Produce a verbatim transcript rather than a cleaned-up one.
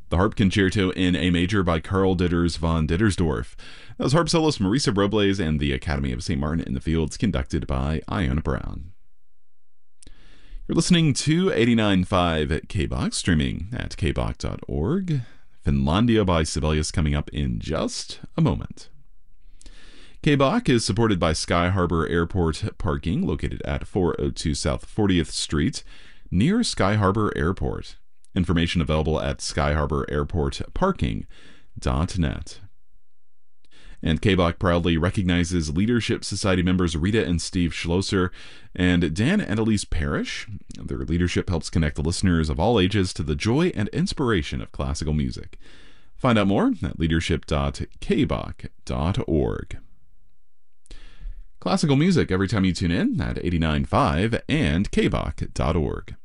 The Harp Concerto in A Major by Karl Ditters von Dittersdorf. That was harp soloist Marisa Robles and the Academy of Saint Martin in the Fields, conducted by Iona Brown. You're listening to eighty-nine point five K B O C, streaming at k b o c dot org. Finlandia by Sibelius coming up in just a moment. K B O C is supported by Sky Harbor Airport Parking, located at four oh two South fortieth Street, near Sky Harbor Airport. Information available at sky harbor airport parking dot net. And K B O C proudly recognizes Leadership Society members Rita and Steve Schlosser and Dan and Elise Parrish. Their leadership helps connect the listeners of all ages to the joy and inspiration of classical music. Find out more at leadership dot k b o c dot org. Classical music every time you tune in at eighty-nine point five and k b o c dot org.